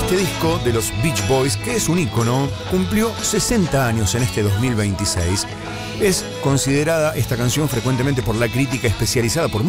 Este disco de los Beach Boys, que es un ícono, cumplió 60 años en este 2026. Es considerada esta canción frecuentemente por la crítica especializada, por